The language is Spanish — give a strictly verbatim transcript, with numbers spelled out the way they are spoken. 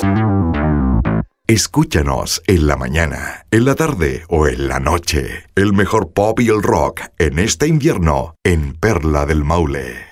Escúchanos en la mañana, en la tarde o en la noche. El mejor pop y el rock en este invierno en Perla del Maule.